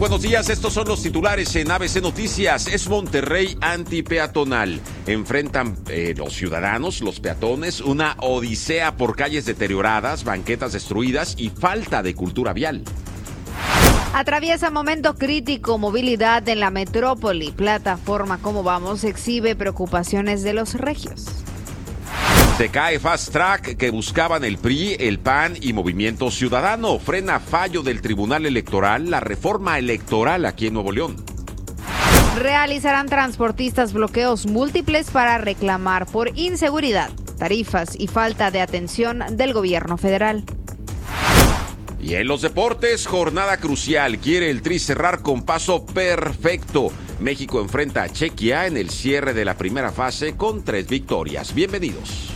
buenos días. Estos son los titulares en ABC Noticias. Es Monterrey antipeatonal. Enfrentan los ciudadanos, los peatones, una odisea por calles deterioradas, banquetas destruidas y falta de cultura vial. Atraviesa momento crítico, movilidad en la metrópoli. Plataforma Cómo Vamos exhibe preocupaciones de los regios. Se cae Fast Track que buscaban el PRI, el PAN y Movimiento Ciudadano. Frena fallo del Tribunal Electoral la reforma electoral aquí en Nuevo León. Realizarán transportistas bloqueos múltiples para reclamar por inseguridad, tarifas y falta de atención del gobierno federal. Y en los deportes, jornada crucial. Quiere el Tri cerrar con paso perfecto. México enfrenta a Chequia en el cierre de la primera fase con 3 victorias. Bienvenidos.